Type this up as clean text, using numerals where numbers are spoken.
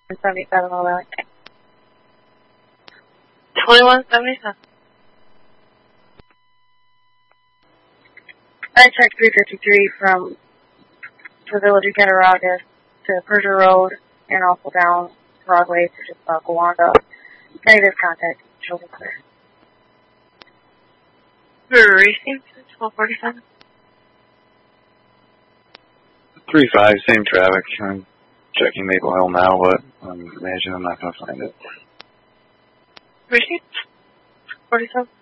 2177 all that. 2177. I checked 353 from the village of Cattaraugus to Persia Road and also down Broadway to just Gowanda. Negative contact. Children clear. Racing 1247. 3-5, same traffic. I'm checking Maple Hill now, but I imagine I'm not going to find it. Racing 47.